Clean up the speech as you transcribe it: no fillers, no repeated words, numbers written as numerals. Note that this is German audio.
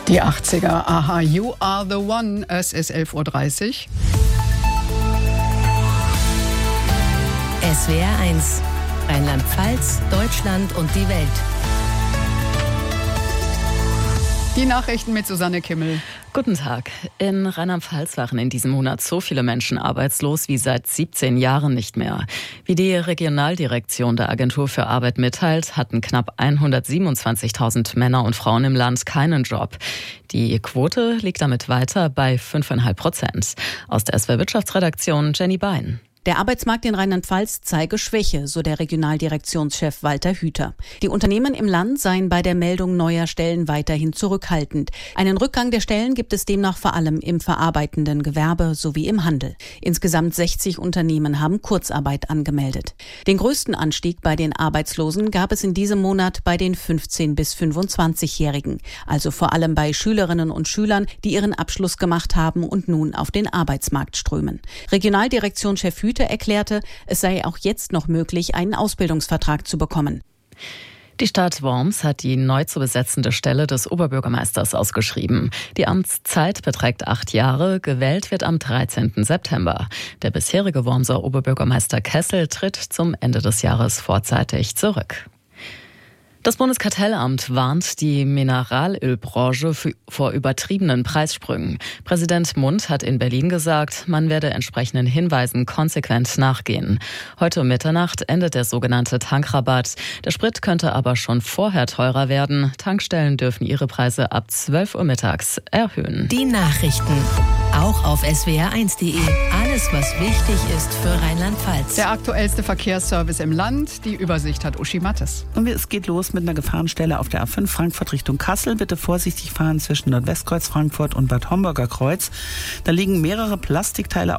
Die 80er, aha, You Are The One, es ist 11.30 Uhr. SWR 1, Rheinland-Pfalz, Deutschland und die Welt. Die Nachrichten mit Susanne Kimmel. Guten Tag. In Rheinland-Pfalz waren in diesem Monat so viele Menschen arbeitslos wie seit 17 Jahren nicht mehr. Wie die Regionaldirektion der Agentur für Arbeit mitteilt, hatten knapp 127.000 Männer und Frauen im Land keinen Job. Die Quote liegt damit weiter bei 5,5%. Aus der SWR Wirtschaftsredaktion Jenny Bein. Der Arbeitsmarkt in Rheinland-Pfalz zeige Schwäche, so der Regionaldirektionschef Walter Hüter. Die Unternehmen im Land seien bei der Meldung neuer Stellen weiterhin zurückhaltend. Einen Rückgang der Stellen gibt es demnach vor allem im verarbeitenden Gewerbe sowie im Handel. Insgesamt 60 Unternehmen haben Kurzarbeit angemeldet. Den größten Anstieg bei den Arbeitslosen gab es in diesem Monat bei den 15- bis 25-Jährigen. Also vor allem bei Schülerinnen und Schülern, die ihren Abschluss gemacht haben und nun auf den Arbeitsmarkt strömen. Regionaldirektionschef Hüter erklärte, es sei auch jetzt noch möglich, einen Ausbildungsvertrag zu bekommen. Die Stadt Worms hat die neu zu besetzende Stelle des Oberbürgermeisters ausgeschrieben. Die Amtszeit beträgt 8 Jahre, gewählt wird am 13. September. Der bisherige Wormser Oberbürgermeister Kessel tritt zum Ende des Jahres vorzeitig zurück. Das Bundeskartellamt warnt die Mineralölbranche vor übertriebenen Preissprüngen. Präsident Mundt hat in Berlin gesagt, man werde entsprechenden Hinweisen konsequent nachgehen. Heute um Mitternacht endet der sogenannte Tankrabatt. Der Sprit könnte aber schon vorher teurer werden. Tankstellen dürfen ihre Preise ab 12 Uhr mittags erhöhen. Die Nachrichten, auch auf swr1.de. Alles, was wichtig ist für Rheinland-Pfalz. Der aktuellste Verkehrsservice im Land, die Übersicht hat Uschi Mattes. Und es geht los mit einer Gefahrenstelle auf der A5 Frankfurt Richtung Kassel. Bitte vorsichtig fahren zwischen Nordwestkreuz Frankfurt und Bad Homburger Kreuz. Da liegen mehrere Plastikteile